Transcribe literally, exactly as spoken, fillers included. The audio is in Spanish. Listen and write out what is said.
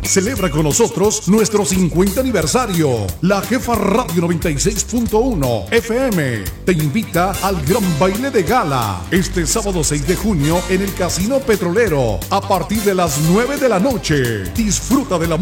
celebra con nosotros nuestro cincuenta aniversario. La Jefa Radio noventa y seis punto uno F M te invita al gran baile de gala este sábado seis de junio en el Casino Petrolero a partir de las nueve de la noche. Disfruta de la